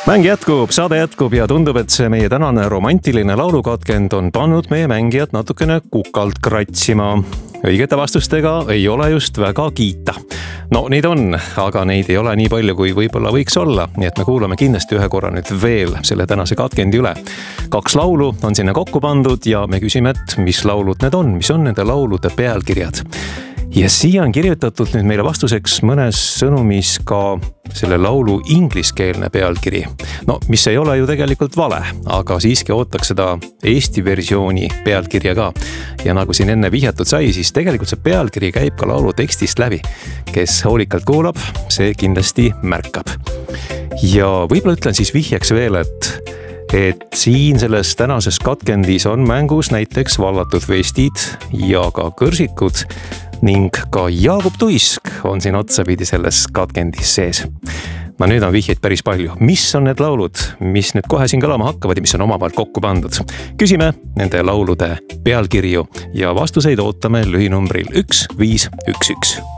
Mäng jätkub, saade jätkub ja tundub, et see meie tänane romantiline laulukatkend on pannud meie mängijad natukene kukalt kratsima. Õigete vastustega ei ole just väga kiita. No neid on, aga neid ei ole nii palju, kui võib-olla võiks olla. Nii et me kuulame kindlasti ühe korra nüüd veel selle tänase katkendi üle. 2 laulu on sinna kokku pandud ja me küsime, et mis laulud need on, mis on nende laulude pealkirjad. Ja siia on kirjutatud nüüd meile vastuseks mõnes sõnumis ka selle laulu ingliskeelne pealkiri. No, mis ei ole ju tegelikult vale, aga siiski ootaks seda Eesti versiooni pealkirja ka. Ja nagu siin enne vihjatud sai, siis tegelikult see pealkiri käib ka laulu tekstist läbi. Kes hoolikalt kuulab, see kindlasti märkab. Ja võib-olla ütlen siis vihjaks veel, et siin selles tänases katkendis on mängus näiteks vallatud vestid ja ka kõrsikud ning ka Jaagup Tuisk on siin otsapidi selles katkendis sees. No nüüd on vihjeid päris palju. Mis on need laulud, mis nüüd kohe siin kõlama hakkavad ja mis on omavahel kokku pandud? Küsime nende laulude pealkirju ja vastuseid ootame lühinumbril 1511.